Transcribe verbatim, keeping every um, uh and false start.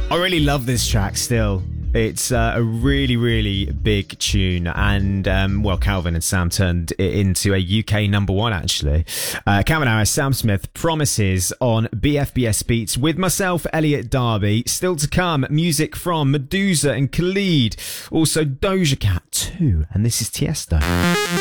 I really love this track still. It's uh, a really, really big tune, and um, well, Calvin and Sam turned it into a U K number one, actually. Uh, Calvin Harris, Sam Smith, Promises on B F B S Beats with myself, Elliot Darby. Still to come, music from Medusa and Khalid, also Doja Cat too, and this is Tiesto.